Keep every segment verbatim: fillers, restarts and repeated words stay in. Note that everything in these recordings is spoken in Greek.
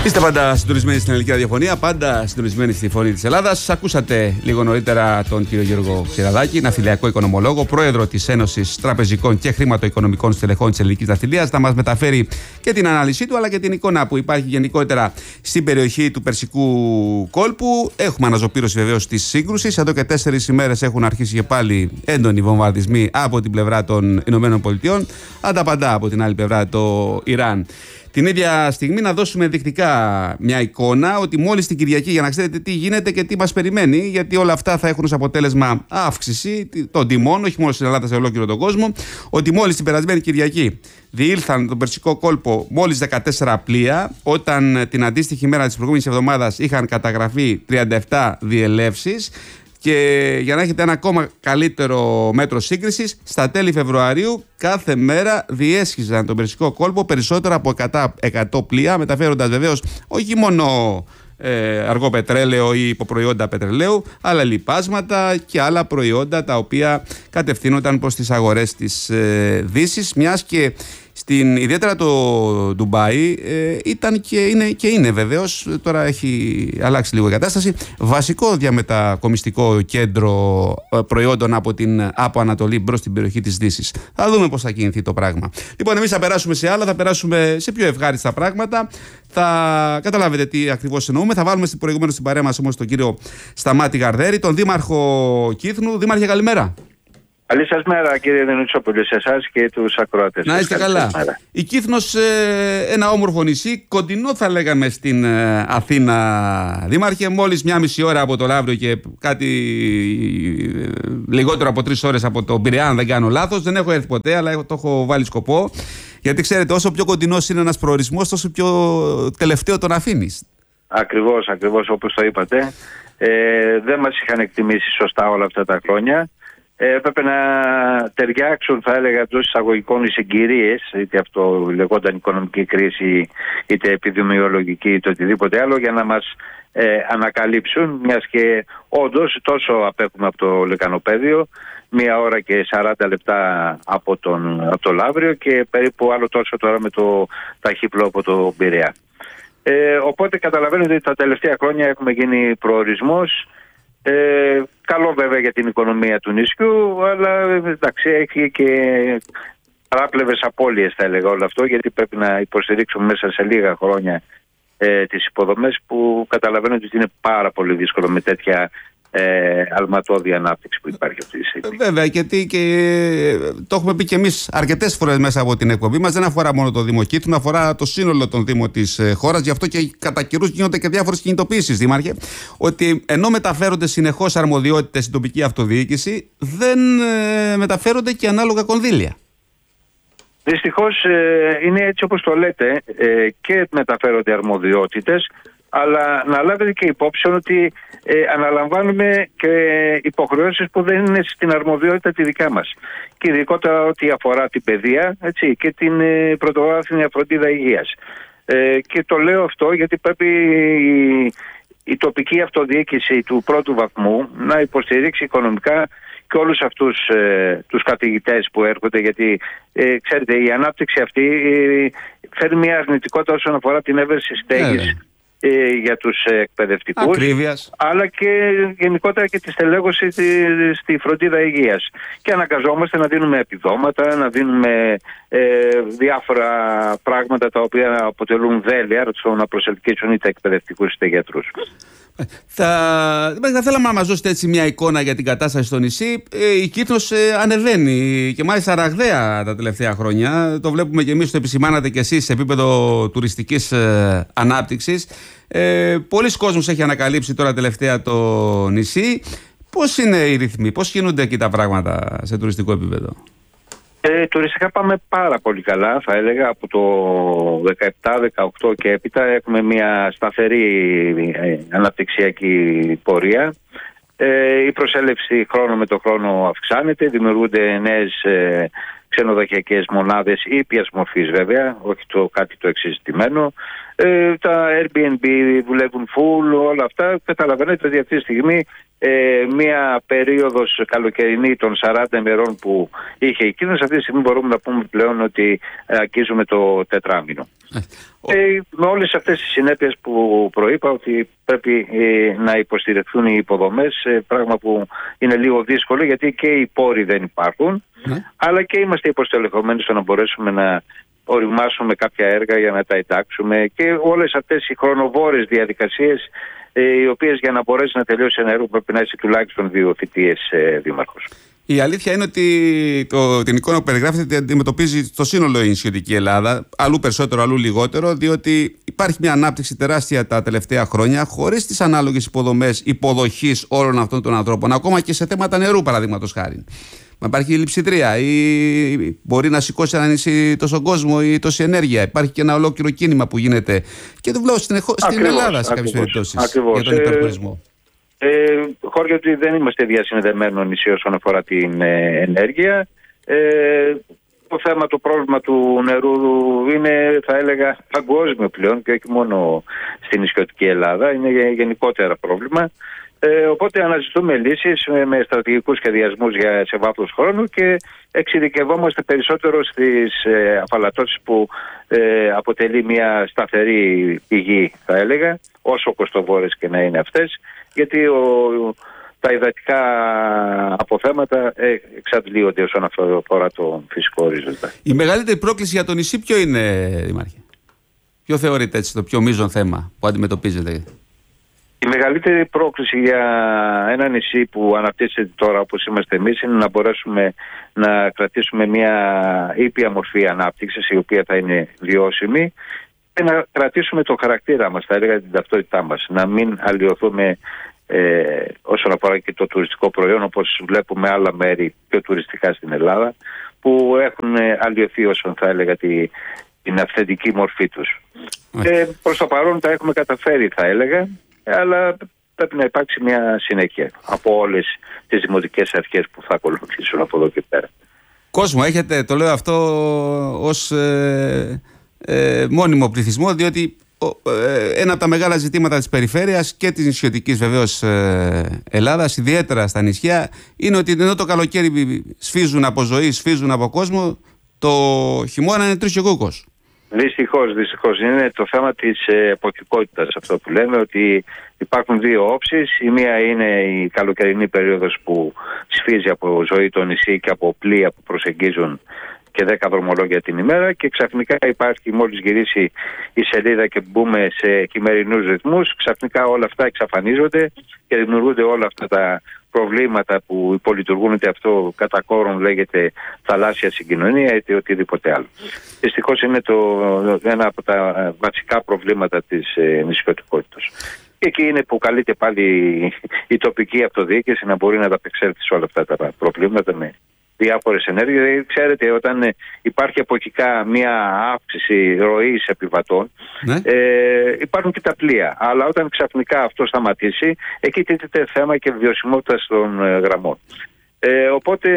Είστε πάντα συντονισμένοι στην ελληνική ραδιοφωνία, πάντα συντονισμένοι στη Φωνή της Ελλάδας. Ακούσατε λίγο νωρίτερα τον κύριο Γιώργο Ξηραδάκη, ναυτιλιακό οικονομολόγο, πρόεδρο της Ένωσης Τραπεζικών και Χρηματοοικονομικών Στελεχών της Ελληνικής Ναυτιλίας, να μας μεταφέρει και την ανάλυση του αλλά και την εικόνα που υπάρχει γενικότερα στην περιοχή του Περσικού κόλπου. Έχουμε αναζωπήρωση βεβαίως της σύγκρουσης. Εδώ και τέσσερις ημέρες έχουν αρχίσει και πάλι έντονοι βομβαρδισμοί από την πλευρά των Ηνωμένων Πολιτειών, ανταπαντά από την άλλη πλευρά το Ιράν. Την ίδια στιγμή να δώσουμε ενδεικτικά μια εικόνα ότι μόλις την Κυριακή, για να ξέρετε τι γίνεται και τι μας περιμένει, γιατί όλα αυτά θα έχουν ως αποτέλεσμα αύξηση των τιμών, όχι μόνο στην Ελλάδα, σε ολόκληρο τον κόσμο, ότι μόλις την περασμένη Κυριακή διήλθαν τον Περσικό κόλπο μόλις δεκατέσσερα πλοία, όταν την αντίστοιχη μέρα της προηγούμενης εβδομάδας είχαν καταγραφεί τριάντα επτά διελεύσεις. Και για να έχετε ένα ακόμα καλύτερο μέτρο σύγκρισης, στα τέλη Φεβρουαρίου κάθε μέρα διέσχιζαν τον Περσικό κόλπο περισσότερα από εκατό πλοία, μεταφέροντας βεβαίως όχι μόνο ε, αργό πετρέλαιο ή υποπροϊόντα πετρελαίου, αλλά λιπάσματα και άλλα προϊόντα τα οποία κατευθύνονταν προς τις αγορές της ε, Δύσης, μιας και στην, ιδιαίτερα το Ντουμπάι ε, ήταν και είναι, και είναι βεβαίως, τώρα έχει αλλάξει λίγο η κατάσταση, βασικό διαμετακομιστικό κέντρο ε, προϊόντων από την από Ανατολή προς την περιοχή της Δύσης. Θα δούμε πώς θα κινηθεί το πράγμα. Λοιπόν, εμείς θα περάσουμε σε άλλα, θα περάσουμε σε πιο ευχάριστα πράγματα. Θα καταλάβετε τι ακριβώς εννοούμε. Θα βάλουμε στην προηγούμενη στην παρέα μας όμως τον κύριο Σταμάτη Γαρδέρη, τον Δήμαρχο Κύθνου. Δήμαρχε, καλημέρα. Καλή σας μέρα, κύριε Δενουτσόπουλε, σε εσάς και τους ακροατές. Να είστε καλά. Η Κύθνος, ένα όμορφο νησί, κοντινό θα λέγαμε στην Αθήνα, Δήμαρχε, μόλις μια μισή ώρα από το Λαύριο και κάτι λιγότερο από τρεις ώρες από το Πειραιά, αν δεν κάνω λάθος. Δεν έχω έρθει ποτέ, αλλά το έχω βάλει σκοπό. Γιατί ξέρετε, όσο πιο κοντινός είναι ένας προορισμός, τόσο πιο τελευταίο τον αφήνεις. Ακριβώς, ακριβώς όπως το είπατε. Ε, δεν μας είχαν εκτιμήσει σωστά όλα αυτά τα χρόνια. Ε, έπρεπε να ταιριάξουν, θα έλεγα, εντός εισαγωγικών οι συγκυρίες, είτε αυτό λεγόταν οικονομική κρίση, είτε επιδημιολογική, είτε οτιδήποτε άλλο, για να μας ε, ανακαλύψουν, μιας και όντως τόσο απέχουμε από το λεκανοπέδιο, μία ώρα και σαράντα λεπτά από, τον, από το Λαύριο και περίπου άλλο τόσο τώρα με το ταχύπλο από το Πειραιά. Ε, οπότε καταλαβαίνετε ότι τα τελευταία χρόνια έχουμε γίνει προορισμός. Ε, καλό βέβαια για την οικονομία του νησιού, αλλά εντάξει, έχει και παράπλευρες απώλειες, θα έλεγα, όλο αυτό, γιατί πρέπει να υποστηρίξουμε μέσα σε λίγα χρόνια ε, τις υποδομές που καταλαβαίνετε ότι είναι πάρα πολύ δύσκολο με τέτοια ε, αλματώδη ανάπτυξη που υπάρχει αυτή τη στιγμή. Βέβαια, γιατί και το έχουμε πει και εμείς αρκετές φορές μέσα από την εκπομπή μας, δεν αφορά μόνο το Δήμο Κύθνου, αφορά το σύνολο των Δήμων της χώρας. Γι' αυτό και κατά καιρούς γίνονται και διάφορες κινητοποίησεις, Δήμαρχε, ότι ενώ μεταφέρονται συνεχώς αρμοδιότητες στην τοπική αυτοδιοίκηση, δεν ε, μεταφέρονται και ανάλογα κονδύλια. Δυστυχώς ε, είναι έτσι όπως το λέτε, ε, και μεταφέρονται αρμοδιότητες, αλλά να λάβετε και υπόψη ότι ε, αναλαμβάνουμε και υποχρεώσεις που δεν είναι στην αρμοδιότητα τη δικά μας. Και ειδικότερα ό,τι αφορά την παιδεία, έτσι, και την ε, πρωτοβάθμια φροντίδα υγείας. Ε, και το λέω αυτό γιατί πρέπει η, η τοπική αυτοδιοίκηση του πρώτου βαθμού να υποστηρίξει οικονομικά και όλους αυτούς ε, τους καθηγητές που έρχονται, γιατί ε, ξέρετε, η ανάπτυξη αυτή ε, φέρνει μια αρνητικότητα όσον αφορά την έβρεση στέγης ε, για τους ε, εκπαιδευτικούς, ακρίβειας, αλλά και γενικότερα και τη στελέχωση στη, στη φροντίδα υγείας. Και αναγκαζόμαστε να δίνουμε επιδόματα, να δίνουμε ε, διάφορα πράγματα τα οποία αποτελούν δέλεια στο να προσελκύσουν είτε εκπαιδευτικούς είτε γιατρούς. Θα, θα θέλαμε να μας δώσετε έτσι μια εικόνα για την κατάσταση στο νησί. Ε, η Κύθνος ε, ανεβαίνει και μάλιστα ραγδαία τα τελευταία χρόνια. Το βλέπουμε και εμείς, το επισημάνατε και εσείς σε επίπεδο τουριστικής ε, ανάπτυξης. Ε, πολλοί κόσμος έχει ανακαλύψει τώρα τελευταία το νησί. Πώς είναι οι ρυθμοί, πώς κινούνται εκεί τα πράγματα σε τουριστικό επίπεδο? Ε, τουριστικά πάμε πάρα πολύ καλά, θα έλεγα. Από το δεκαεπτά δεκαοκτώ και έπειτα έχουμε μια σταθερή ε, αναπτυξιακή πορεία. Ε, η προσέλευση χρόνο με το χρόνο αυξάνεται, δημιουργούνται νέες ε, ξενοδοχειακές μονάδες ήπιας μορφής βέβαια, όχι το κάτι το εξεζητημένο. Ε, τα Airbnb δουλεύουν full, όλα αυτά. Καταλαβαίνετε ότι αυτή τη στιγμή ε, μία περίοδος καλοκαιρινή των σαράντα ημερών που είχε εκείνος, αυτή τη στιγμή μπορούμε να πούμε πλέον ότι αγγίζουμε το τετράμινο. Ε, με όλες αυτές τις συνέπειες που προείπα, ότι πρέπει ε, να υποστηριχθούν οι υποδομές, ε, πράγμα που είναι λίγο δύσκολο γιατί και οι πόροι δεν υπάρχουν, ναι. αλλά και είμαστε υποστελεχωμένοι στο να μπορέσουμε να οριμάσουμε κάποια έργα για να τα εντάξουμε, και όλες αυτές οι χρονοβόρες διαδικασίες, ε, οι οποίες για να μπορέσει να τελειώσει ένα έργο πρέπει να είσαι τουλάχιστον δύο θητείες ε, δήμαρχος. Η αλήθεια είναι ότι το, την εικόνα που περιγράφεται αντιμετωπίζει το σύνολο η νησιωτική Ελλάδα, αλλού περισσότερο, αλλού λιγότερο, διότι υπάρχει μια ανάπτυξη τεράστια τα τελευταία χρόνια, χωρίς τις ανάλογες υποδομές υποδοχής όλων αυτών των ανθρώπων, ακόμα και σε θέματα νερού, παραδείγματος χάρη. Μα υπάρχει λειψιδρία, ή μπορεί να σηκώσει ένα νησί τόσο κόσμο ή τόση ενέργεια. Υπάρχει και ένα ολόκληρο κίνημα που γίνεται και το βλέπω στην, στην Ελλάδα σε κάποιες περιπτώσεις για τον υπερτουρισμό. Ε, χώρια ότι δεν είμαστε διασυνδεμένο νησί όσον αφορά την ε, ενέργεια. Ε, το θέμα, το πρόβλημα του νερού είναι, θα έλεγα, παγκόσμιο πλέον και όχι μόνο στην νησιωτική Ελλάδα, είναι γενικότερα πρόβλημα. Ε, οπότε αναζητούμε λύσεις με, με στρατηγικούς σχεδιασμούς για, σε βάθος χρόνου, και εξειδικευόμαστε περισσότερο στις ε, αφαλατώσεις που ε, αποτελεί μια σταθερή πηγή, θα έλεγα, όσο κοστοβόρες και να είναι αυτές, γιατί ο, τα υδατικά αποθέματα ε, εξαντλείονται όσον αφορά το φυσικό ορίζοντα. Η μεγαλύτερη πρόκληση για το νησί ποιο είναι, Δήμαρχε? Ποιο θεωρείτε έτσι το πιο μείζον θέμα που αντιμετωπίζετε? Η μεγαλύτερη πρόκληση για ένα νησί που αναπτύσσεται τώρα όπως είμαστε εμείς είναι να μπορέσουμε να κρατήσουμε μια ήπια μορφή ανάπτυξης, η οποία θα είναι βιώσιμη, και να κρατήσουμε το χαρακτήρα μας, θα έλεγα την ταυτότητά μας, να μην αλλοιωθούμε ε, όσον αφορά και το τουριστικό προϊόν, όπως βλέπουμε άλλα μέρη πιο τουριστικά στην Ελλάδα που έχουν αλλοιωθεί όσον θα έλεγα τη, την αυθεντική μορφή τους. Ε, προς το παρόν τα έχουμε καταφέρει, θα έλεγα, αλλά πρέπει να υπάρξει μια συνέχεια από όλες τις δημοτικές αρχές που θα ακολουθήσουν από εδώ και πέρα. Κόσμο έχετε, το λέω αυτό ως ε, ε, μόνιμο πληθυσμό, διότι ε, ένα από τα μεγάλα ζητήματα της περιφέρειας και της νησιωτικής βεβαίως ε, Ελλάδας, ιδιαίτερα στα νησιά, είναι ότι ενώ το καλοκαίρι σφίζουν από ζωή, σφίζουν από κόσμο, το χειμώνα είναι τρίσιο κούκος. Δυστυχώς, δυστυχώς. Είναι το θέμα της εποχικότητας αυτό που λέμε, ότι υπάρχουν δύο όψεις. Η μία είναι η καλοκαιρινή περίοδος που σφίζει από ζωή το νησί και από πλοία που προσεγγίζουν και δέκα δρομολόγια την ημέρα, και ξαφνικά υπάρχει, μόλις γυρίσει η σελίδα και μπούμε σε χειμερινούς ρυθμούς, ξαφνικά όλα αυτά εξαφανίζονται και δημιουργούνται όλα αυτά τα προβλήματα που υπολειτουργούν, είτε αυτό κατά κόρον λέγεται θαλάσσια συγκοινωνία είτε οτιδήποτε άλλο. Δυστυχώς είναι το, ένα από τα βασικά προβλήματα της ε, νησιωτικότητας. Και εκεί είναι που καλείται πάλι η τοπική αυτοδιοίκηση να μπορεί να ανταπεξέλθει σε όλα αυτά τα προβλήματα με διάφορες ενέργειες. Ξέρετε, όταν υπάρχει εποχικά μια αύξηση ροής επιβατών, ναι. ε, υπάρχουν και τα πλοία. Αλλά όταν ξαφνικά αυτό σταματήσει, εκεί τίθεται θέμα και βιωσιμότητας των ε, γραμμών. Ε, οπότε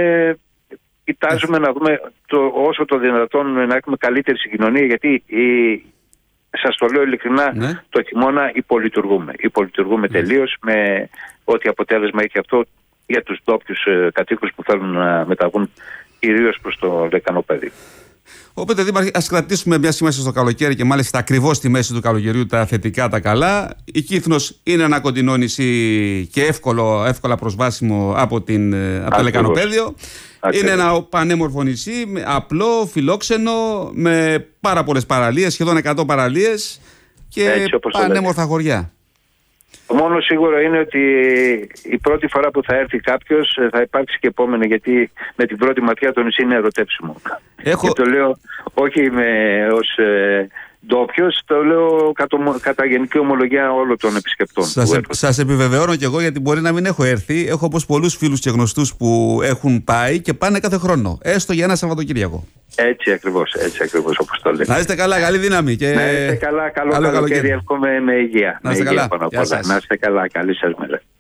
κοιτάζουμε να δούμε το, όσο το δυνατόν να έχουμε καλύτερη συγκοινωνία, γιατί η, σας το λέω ειλικρινά, ναι. το χειμώνα υπολειτουργούμε. Υπολειτουργούμε ναι. τελείως, με ό,τι αποτέλεσμα έχει αυτό για τους ντόπιους ε, κατοίκους που θέλουν να μεταβούν κυρίως προς το Λεκανοπέδιο. Οπότε, Δήμαρχε, ας κρατήσουμε μια σημασία στο καλοκαίρι, και μάλιστα ακριβώς στη μέση του καλοκαιριού τα θετικά, τα καλά. Η Κύθνος είναι ένα κοντινό νησί και εύκολο, εύκολα προσβάσιμο από, την, από το Λεκανοπέδιο. Ακριβώς. Είναι ένα πανέμορφο νησί, απλό, φιλόξενο, με πάρα πολλές παραλίες, σχεδόν εκατό παραλίες και πανέμορφα χωριά. Το μόνο σίγουρο είναι ότι η πρώτη φορά που θα έρθει κάποιος θα υπάρξει και επόμενη, γιατί με την πρώτη ματιά το νησί είναι ερωτεύσιμο. Έχω... Και το λέω όχι με, ως ε, ντόπιος, το λέω κατα, κατά γενική ομολογία όλων των επισκεπτών. Σας, ε, σας επιβεβαιώνω κι εγώ, γιατί μπορεί να μην έχω έρθει. Έχω όπως πολλούς φίλους και γνωστούς που έχουν πάει και πάνε κάθε χρόνο, έστω για ένα Σαββατοκύριακο. Έτσι ακριβώς, έτσι ακριβώς όπως το λέτε. Να είστε καλά, καλή δύναμη. Και... Να είστε καλά, καλό, καλό καλοκαίρι, εύχομαι με υγεία. Να είστε με καλά. υγεία, να είστε καλά, καλή σας μέρα.